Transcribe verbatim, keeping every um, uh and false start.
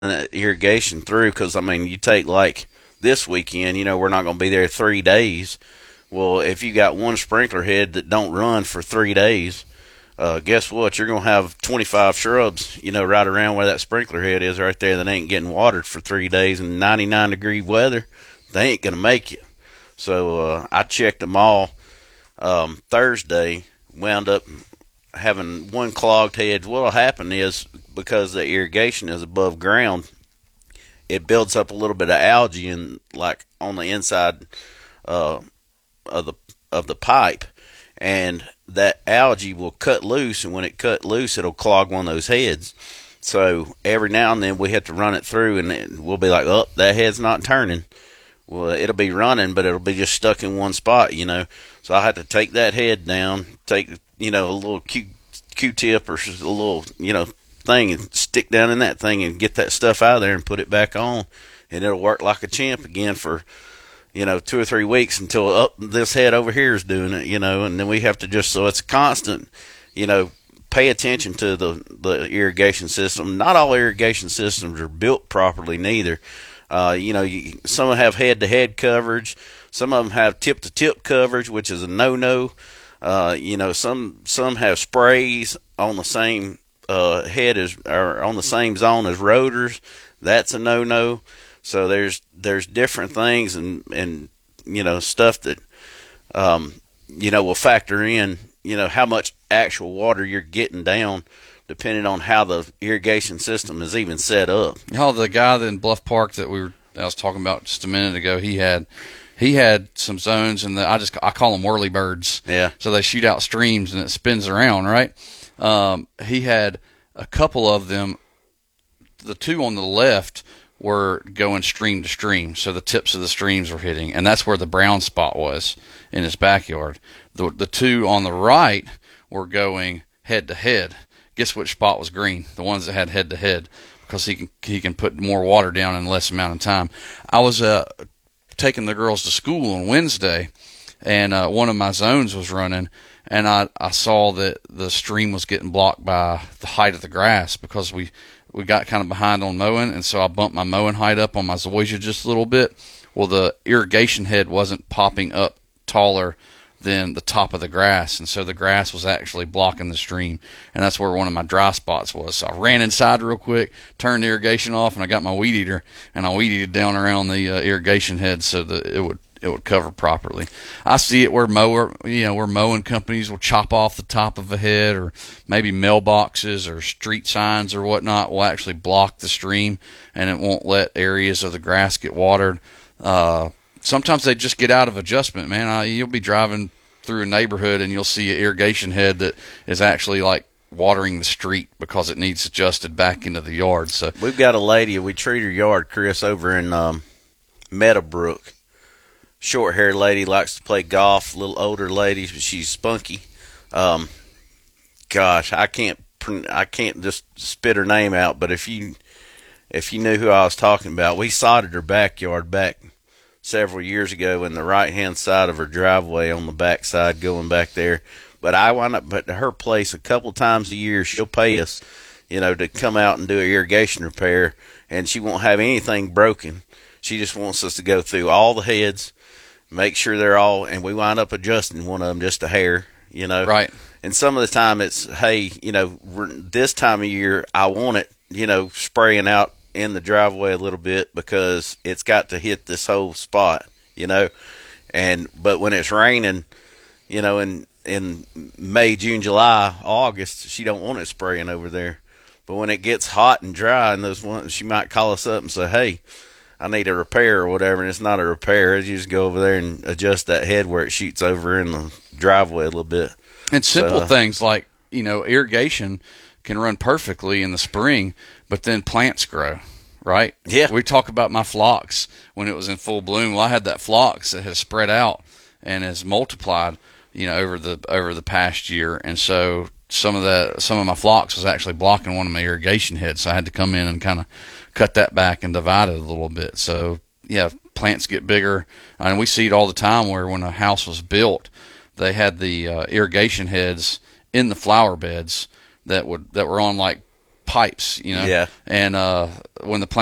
irrigation through because, I mean, you take like this weekend, you know, we're not going to be there three days. Well, if you got one sprinkler head that don't run for three days, uh, guess what? You're going to have twenty-five shrubs, you know, right around where that sprinkler head is right there that ain't getting watered for three days in ninety-nine degree weather. They ain't going to make it. So uh, I checked them all um, Thursday, wound up having one clogged head. What'll happen is because the irrigation is above ground, it builds up a little bit of algae in like on the inside uh, of the of the pipe, and that algae will cut loose, and when it cut loose, it'll clog one of those heads. So every now and then we have to run it through, and it, we'll be like, "Oh, that head's not turning." Well, it'll be running, but it'll be just stuck in one spot, you know. So I had to take that head down, take you know a little Q Q-tip or a little you know thing, and stick down in that thing and get that stuff out of there and put it back on, and it'll work like a champ again for you know two or three weeks until up this head over here is doing it, you know. And then we have to just so it's constant, you know. Pay attention to the the irrigation system. Not all irrigation systems are built properly, neither. Uh, you know, you, some of them have head-to-head coverage. Some of them have tip-to-tip coverage, which is a no-no. Uh, you know, some some have sprays on the same uh, head as or on the same zone as rotors. That's a no-no. So there's there's different things and and you know stuff that um, you know will factor in. You know how much actual water you're getting down, depending on how the irrigation system is even set up. Oh, the guy in Bluff Park that we were I was talking about just a minute ago, he had he had some zones, and the, I just I call them whirly birds. Yeah. So they shoot out streams and it spins around, right? Um, he had a couple of them. The two on the left were going stream to stream, so the tips of the streams were hitting, and that's where the brown spot was in his backyard. The the two on the right were going head to head. Guess which spot was green? The ones that had head to head, because he can he can put more water down in less amount of time. I was uh, taking the girls to school on Wednesday, and uh, one of my zones was running, and I, I saw that the stream was getting blocked by the height of the grass because we, we got kind of behind on mowing, and so I bumped my mowing height up on my zoysia just a little bit. Well, the irrigation head wasn't popping up taller than the top of the grass, and so the grass was actually blocking the stream, and that's where one of my dry spots was. So I ran inside real quick, turned the irrigation off, and I got my weed eater, and I weed eated down around the uh, irrigation head so that it would it would cover properly. I see it where mower, you know, where mowing companies will chop off the top of a head, or maybe mailboxes or street signs or whatnot will actually block the stream, and it won't let areas of the grass get watered. Uh, Sometimes they just get out of adjustment, man. I, you'll be driving through a neighborhood and you'll see an irrigation head that is actually like watering the street because it needs adjusted back into the yard. So we've got a lady, we treat her yard, Chris, over in um, Meadowbrook. Short-haired lady, likes to play golf, little older lady, she's spunky. Um, gosh, I can't I can't just spit her name out, but if you if you knew who I was talking about, we sodded her backyard back several years ago in the right-hand side of her driveway on the back side going back there. But I wind up at her place a couple times a year. She'll pay us, you know, to come out and do an irrigation repair, and she won't have anything broken. She just wants us to go through all the heads, make sure they're all, and we wind up adjusting one of them just a hair, you know. Right. And some of the time it's, hey, you know, this time of year I want it, you know, spraying out in the driveway a little bit because it's got to hit this whole spot, you know. And but when it's raining, you know, in in May, June, July, August, she don't want it spraying over there. But when it gets hot and dry, and those ones, she might call us up and say, "Hey, I need a repair or whatever." And it's not a repair; you just go over there and adjust that head where it shoots over in the driveway a little bit. And simple so, things like, you know, irrigation can run perfectly in the spring, but then plants grow, right? Yeah. We talk about my phlox when it was in full bloom. Well, I had that phlox that has spread out and has multiplied, you know, over the over the past year, and so some of that some of my phlox was actually blocking one of my irrigation heads. So I had to come in and kind of cut that back and divide it a little bit. So yeah, plants get bigger, and we see it all the time where when a house was built, they had the uh, irrigation heads in the flower beds that would that were on like pipes, you know. Yeah. And uh, when the plant